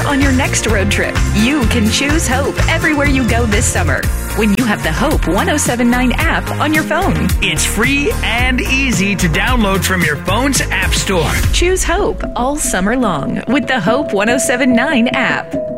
on your next road trip. You can choose Hope everywhere you go this summer when you have the Hope 1079 app on your phone. It's free and easy to download from your phone's app store. Choose Hope all summer long with the Hope 1079 app.